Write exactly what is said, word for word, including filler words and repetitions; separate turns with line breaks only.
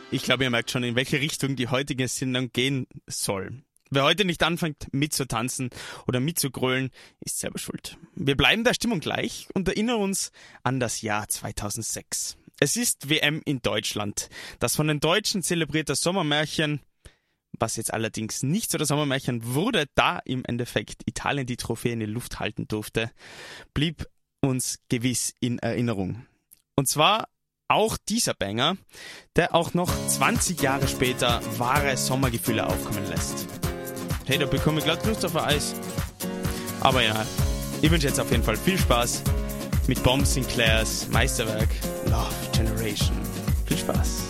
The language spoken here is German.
Ich glaube, ihr merkt schon, in welche Richtung die heutige Sendung gehen soll. Wer heute nicht anfängt mitzutanzen oder mitzugrölen, ist selber schuld. Wir bleiben der Stimmung gleich und erinnern uns an das Jahr zweitausendsechs. Es ist W M in Deutschland. Das von den Deutschen zelebrierte Sommermärchen, was jetzt allerdings nicht so das Sommermärchen wurde, da im Endeffekt Italien die Trophäe in die Luft halten durfte, blieb uns gewiss in Erinnerung. Und zwar auch dieser Banger, der auch noch zwanzig Jahre später wahre Sommergefühle aufkommen lässt. Hey, da bekomme ich glatt Lust auf Eis. Aber ja, ich wünsche jetzt auf jeden Fall viel Spaß mit Bomb Sinclairs Meisterwerk Love Generation. Viel Spaß.